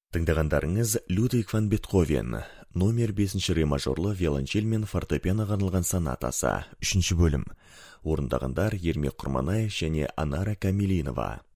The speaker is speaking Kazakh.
Тыңдағандарыңыз Людвиг ван Бетховен, номер 5 ре мажорлы виолончель мен фортепианоға арналған сонатасы, 3 бөлім. Орындағандар Ермек Құрманай және Анара Камилинова.